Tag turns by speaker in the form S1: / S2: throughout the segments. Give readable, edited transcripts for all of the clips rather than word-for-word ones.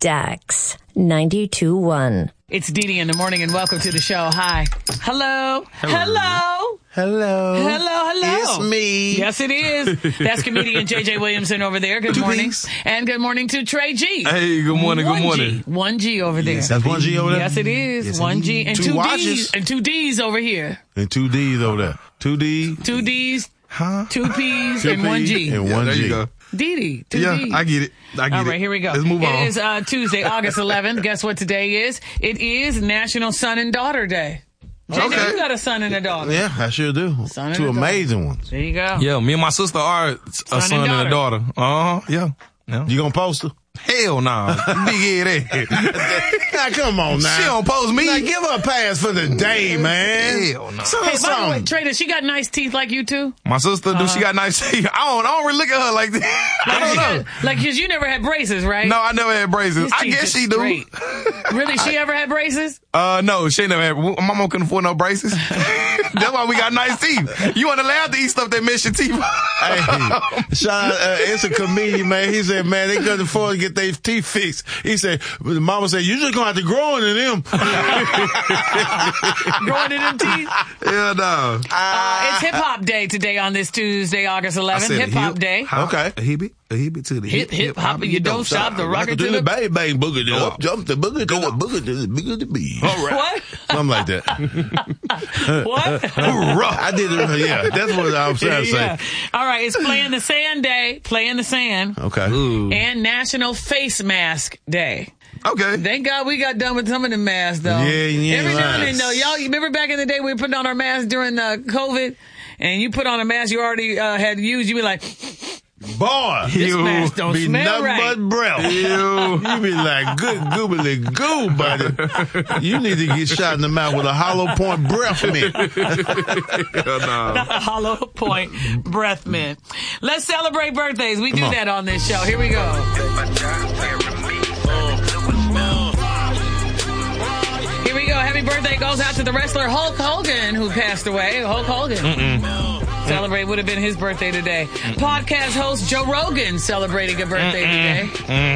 S1: Stax 92.1.
S2: It's Dee Dee in the morning, and welcome to the show. Hi. Hello.
S3: Hello.
S2: It's
S3: me.
S2: Yes, it is. That's comedian J.J. Williamson over there. Good morning. And good morning to Trey G.
S4: Hey, good morning. Good morning.
S2: 1G over there.
S3: Yes, that's 1G over there?
S2: Yes, it is.
S3: Yes,
S2: 1G. And
S3: two
S2: two
S3: watches.
S2: D's. And two D's over here.
S3: And 2 D's over there. 2 D's.
S2: 2 D's.
S3: Huh?
S2: 2 P's and 1G.
S3: And 1G.
S4: There you go.
S2: Dee Dee. 2
S4: Yeah,
S2: D's.
S4: I get it.
S2: All right, here we go.
S4: Let's move on.
S2: It is Tuesday, August 11th. Guess what today is? It is National Son and Daughter Day. JJ,
S4: Okay.
S2: you got a son and a daughter.
S3: Yeah, I sure do.
S2: Son and
S3: 2
S2: a daughter.
S3: amazing ones.
S2: There you go.
S4: Yeah, me and my sister are a son and a daughter. Yeah.
S3: You gonna post her?
S4: Hell nah. Big head ass.
S3: Now, come on now.
S4: She don't post me.
S3: Now, give her a pass for the day, man.
S4: Hell no.
S3: So,
S2: Hey, by the way,
S3: something.
S2: Trey, does she got nice teeth like you too?
S4: My sister, do she got nice teeth? I don't really look at her like that. I don't know.
S2: Like, cause you never had braces, right?
S4: No, I never had braces.
S2: His
S4: I
S2: teeth
S4: guess
S2: is
S4: she do.
S2: straight. Really? She ever had braces?
S4: No, she never had. Mama couldn't afford no braces. That's why we got nice teeth. You want to allowed to eat stuff that mess your teeth.
S3: Hey, shout out, it's a comedian, man. He said, man, they couldn't afford to get their teeth fixed. He said, the mama said, you just gonna have to grow into them.
S2: Growing in them teeth?
S4: Yeah, no.
S2: It's Hip Hop Day today on this Tuesday, August 11th. Hip Hop Day.
S3: Okay.
S4: A hippie to the
S2: Hip hop, you don't stop the rocket to the
S3: bang bang boogie to
S4: Go
S3: up,
S4: up.
S3: jump the boogie to the boogie to the boogie to be.
S4: All right.
S2: What?
S3: Something like that.
S2: What?
S3: I did it. Yeah, that's what I was trying to say.
S2: Yeah. All right, it's Play in the Sand Day. Play in the Sand.
S3: Okay.
S4: Ooh.
S2: And National Face Mask Day.
S4: Okay.
S2: Thank God we got done with some of the masks, though.
S3: Yeah, you ain't
S2: Every now and
S3: lying.
S2: then, though, y'all, you remember back in the day we were putting on our masks during COVID, and you put on a mask you already had used, you be like,
S3: Boy,
S2: this mask don't
S3: be
S2: smell
S3: nothing
S2: right.
S3: but breath. You be like, good goobly goo, buddy. You need to get shot in the mouth with a hollow point breath mint.
S2: Not a hollow point breath mint. Let's celebrate birthdays. We do
S3: on.
S2: that on this show. Here we go. Here we go. Happy birthday goes out to the wrestler Hulk Hogan, who passed away. Hulk Hogan. Celebrate would have been his birthday today. Podcast host Joe Rogan celebrating a birthday today.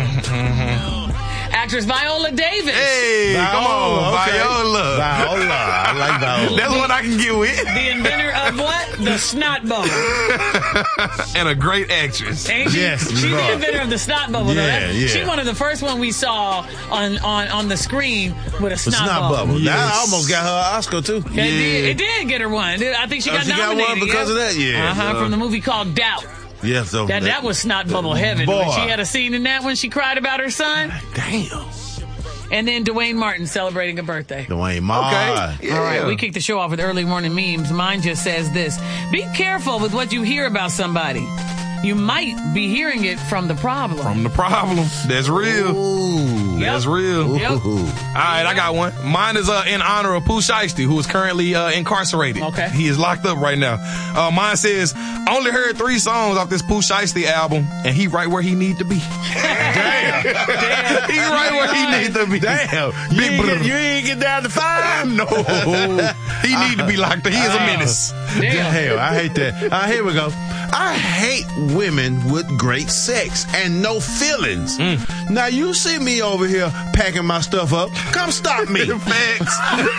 S2: Actress Viola Davis.
S4: Hey, come on,
S3: okay.
S4: Viola.
S3: Viola. I like Viola.
S4: That's what I can get with.
S2: The inventor of what? The snot bubble.
S4: And a great actress.
S2: Ain't she?
S3: Yes,
S2: She's the
S3: right.
S2: inventor of the snot bubble. though.
S3: Yeah, yeah.
S2: She's one of the first one we saw on the screen with a
S3: The
S2: snot,
S3: snot
S2: bubble.
S3: bubble. That
S4: Yes.
S3: almost got her an Oscar, too.
S2: It did get her one. I think she got
S3: she got
S2: nominated.
S3: one because of that? Yeah.
S2: From the movie called Doubt.
S3: Yeah, so
S2: That was snot bubble heaven.
S3: Boy.
S2: When she had a scene in that when she cried about her son.
S3: Damn.
S2: And then Dwayne Martin celebrating a birthday.
S3: Dwayne Martin.
S4: Okay. Yeah.
S2: All right, we kick the show off with early morning memes. Mine just says this. Be careful with what you hear about somebody. You might be hearing it from the problem.
S4: From the problem. That's real.
S3: Ooh.
S4: That's real.
S2: Yep.
S4: All right, I got one. Mine is in honor of Pooh Shiesty, who is currently incarcerated.
S2: Okay.
S4: He is locked up right now. Mine says, only heard 3 songs off this Pooh Shiesty album, and he right where he need to be.
S3: Damn.
S4: He right where he need to be.
S3: Damn.
S4: Big brother.
S3: You ain't get down to 5?
S4: No. He need to be locked up. He is a menace.
S2: Damn.
S3: Hell, I hate that. Here we go. I hate women with great sex and no feelings. Now, you see me over here packing my stuff up. Come stop me.
S4: Facts.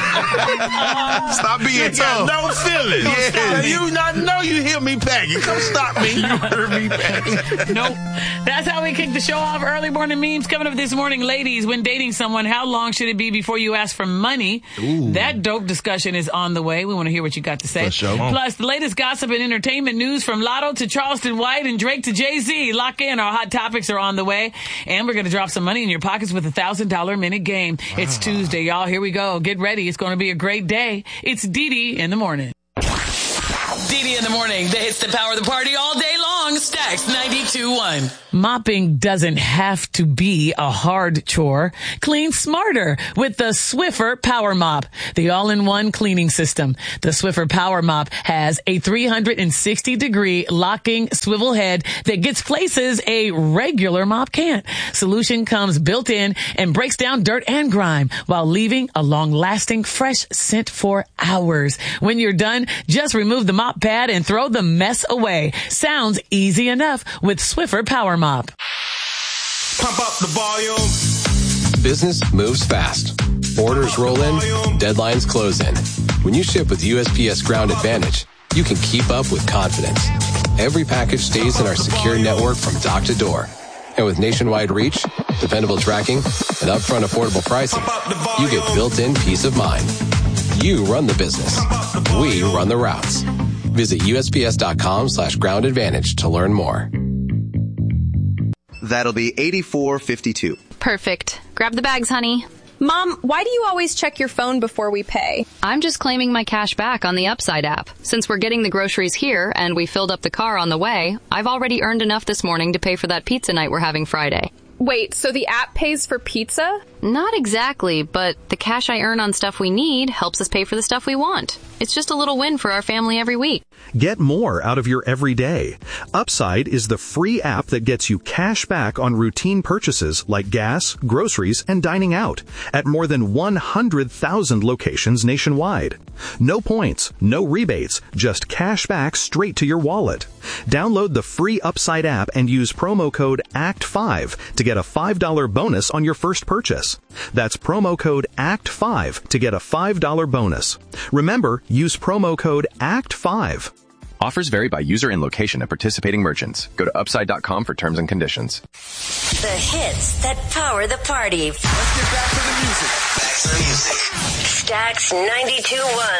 S4: Stop being
S3: You got
S4: tough.
S3: no feelings.
S4: Yeah.
S3: You not know you hear me packing. Come stop me.
S4: You heard me back.
S2: Nope. That's how we kick the show off. Early morning memes coming up this morning. Ladies, when dating someone, how long should it be before you ask for money? That dope discussion is on the way. We want to hear what you got to say.
S3: For sure.
S2: Plus, the latest gossip and entertainment news from Lotto to Charleston White and Drake to Jay-Z. Lock in. Our hot topics are on the way. And we're going to drop some money in your pockets with a $1,000 minute game. It's Tuesday, y'all. Here we go. Get ready. It's going to be a great day. It's Dee Dee in the morning. Dee Dee in the morning. The hits that power the party all day long. Stax 92.1. Mopping doesn't have to be a hard chore. Clean smarter with the Swiffer Power Mop, the all-in-one cleaning system. The Swiffer Power Mop has a 360-degree locking swivel head that gets places a regular mop can't. Solution comes built in and breaks down dirt and grime while leaving a long-lasting fresh scent for hours. When you're done, just remove the mop pad and throw the mess away. Sounds easy enough with Swiffer Power Mop.
S5: Pump up the volume. Business moves fast. Orders roll in, deadlines close in. When you ship with USPS Ground Advantage, you can keep up with confidence. Every package stays in our secure network from dock to door. And with nationwide reach, dependable tracking, and upfront affordable pricing, you get built-in peace of mind. You run the business. We run the routes. Visit USPS.com/Ground Advantage to learn more.
S6: That'll be $84.52.
S7: Perfect. Grab the bags, honey.
S8: Mom, why do you always check your phone before we pay?
S7: I'm just claiming my cash back on the Upside app. Since we're getting the groceries here and we filled up the car on the way, I've already earned enough this morning to pay for that pizza night we're having Friday.
S8: Wait, so the app pays for pizza?
S7: Not exactly, but the cash I earn on stuff we need helps us pay for the stuff we want. It's just a little win for our family every week.
S9: Get more out of your everyday. Upside is the free app that gets you cash back on routine purchases like gas, groceries, and dining out at more than 100,000 locations nationwide. No points, no rebates, just cash back straight to your wallet. Download the free Upside app and use promo code ACT5 to get a $5 bonus on your first purchase. That's promo code ACT5 to get a $5 bonus. Remember, use promo code ACT5.
S10: Offers vary by user and location at participating merchants. Go to upside.com for terms and conditions.
S1: The hits that power the party.
S11: Let's get back to the music.
S1: Stacks 92.1.